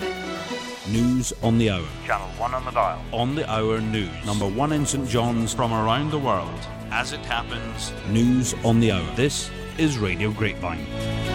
News on the hour. Channel 1 on the dial. On the hour news. Number 1 in St John's. From around the world. As it happens. News on the hour. This is Radio Grapevine.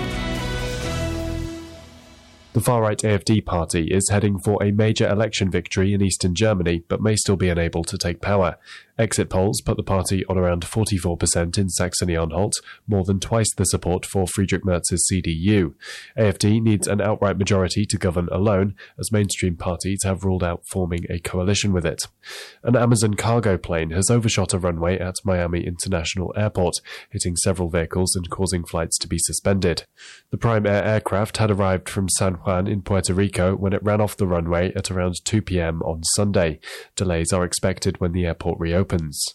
The far-right AfD party is heading for a major election victory in eastern Germany, but may still be unable to take power. Exit polls put the party on around 44% in Saxony-Anhalt, more than twice the support for Friedrich Merz's CDU. AfD needs an outright majority to govern alone, as mainstream parties have ruled out forming a coalition with it. An Amazon cargo plane has overshot a runway at Miami International Airport, hitting several vehicles and causing flights to be suspended. The Prime Air aircraft had arrived from San Juan in Puerto Rico when it ran off the runway at around 2 p.m. on Sunday. Delays are expected when the airport reopens.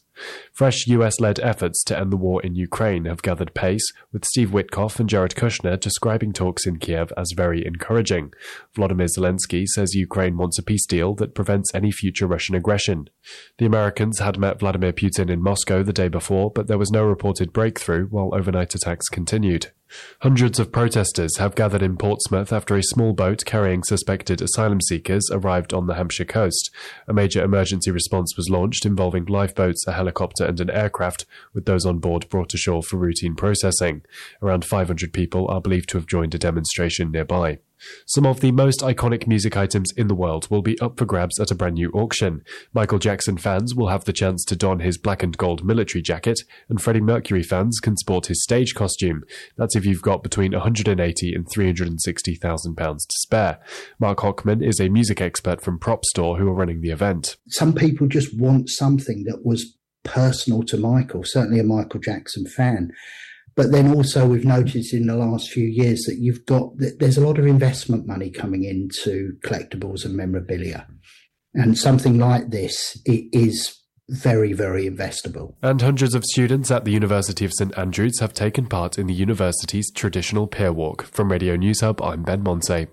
Fresh US-led efforts to end the war in Ukraine have gathered pace, with Steve Witkoff and Jared Kushner describing talks in Kiev as very encouraging. Volodymyr Zelensky says Ukraine wants a peace deal that prevents any future Russian aggression. The Americans had met Vladimir Putin in Moscow the day before, but there was no reported breakthrough while overnight attacks continued. Hundreds of protesters have gathered in Portsmouth after a small boat carrying suspected asylum seekers arrived on the Hampshire coast. A major emergency response was launched involving lifeboats, a helicopter and an aircraft, with those on board brought ashore for routine processing. Around 500 people are believed to have joined a demonstration nearby. Some of the most iconic music items in the world will be up for grabs at a brand new auction. Michael Jackson fans will have the chance to don his black and gold military jacket, and Freddie Mercury fans can sport his stage costume. That's if you've got between £180,000 and £360,000 to spare. Mark Hockman is a music expert from Prop Store who are running the event. Some people just want something that was personal to Michael, certainly a Michael Jackson fan. But then also we've noticed in the last few years that there's a lot of investment money coming into collectibles and memorabilia. And something like this, it is very, very investable. And hundreds of students at the University of St Andrews have taken part in the university's traditional pier walk. From Radio News Hub, I'm Ben Monse.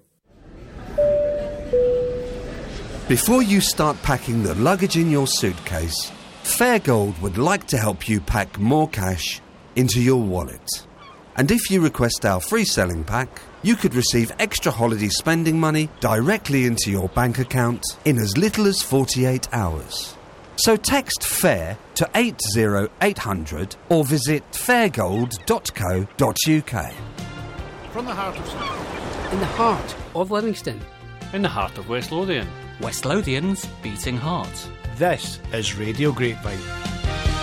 Before you start packing the luggage in your suitcase, Fairgold would like to help you pack more cash into your wallet. And if you request our free selling pack, you could receive extra holiday spending money directly into your bank account in as little as 48 hours. So text FAIR to 80800 or visit fairgold.co.uk. From the heart of In the heart of Livingston. In the heart of West Lothian. West Lothian's beating heart. This is Radio Grapevine.